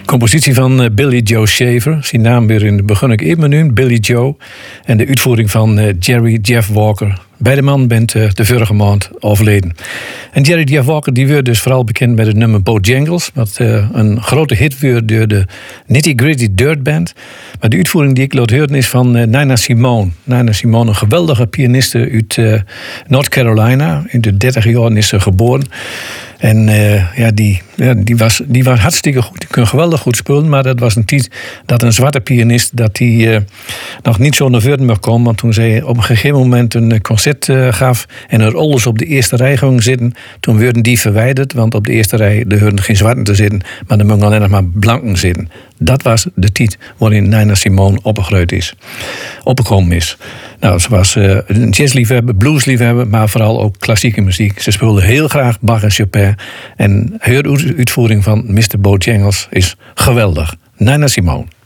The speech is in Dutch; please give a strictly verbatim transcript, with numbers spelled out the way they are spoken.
compositie van uh, Billy Joe Shaver. Zijn naam weer in het begin ik even nu, Billy Joe. En de uitvoering van uh, Jerry Jeff Walker. Beide man bent uh, de vorige maand overleden. En Jerry Jeff Walker die werd dus vooral bekend met het nummer Bojangles. Wat uh, een grote hit werd door de Nitty Gritty Dirt Band. Maar de uitvoering die ik laat horen is van uh, Nina Simone. Nina Simone, een geweldige pianiste uit uh, North Carolina. In de dertig jaar is ze geboren. En uh, ja, die, ja, die, was, die was hartstikke goed. Die kon geweldig goed spelen. Maar dat was een tijd dat een zwarte pianist dat die, uh, nog niet zo naar voren mocht komen. Want toen ze op een gegeven moment een concert uh, gaf en er alles op de eerste rij gingen zitten, toen werden die verwijderd. Want op de eerste rij er hoorden geen zwarten te zitten, maar er mochten alleen nog maar blanken zitten. Dat was de tijd waarin Nina Simone opgegroeid is. Opgekomen is. Nou, ze was uh, een jazzliefhebber, bluesliefhebber, maar vooral ook klassieke muziek. Ze speelde heel graag Bach en Chopin. En haar uitvoering van mister Bojangles is geweldig. Nina Simone.